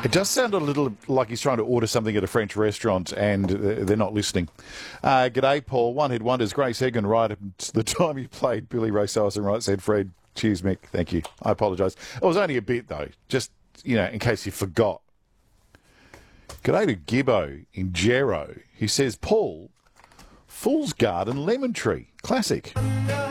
It does sound a little like he's trying to order something at a French restaurant and they're not listening. G'day, Paul. One Hit Wonders. Grace Egan, right at the time he played Billy Ray Cyrus and right said Fred. Cheers, Mick. Thank you. I apologise. It was only a bit, though, just, in case you forgot. G'day to Gibbo in Gero. He says, Paul, Fool's Garden Lemon Tree. Classic.